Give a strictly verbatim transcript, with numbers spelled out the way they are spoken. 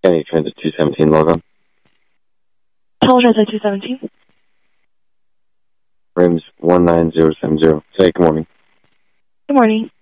Any Transit two seventeen log on. Tunnel Transit two seventeen. Rims one nine zero seven zero. Say good morning. Good morning.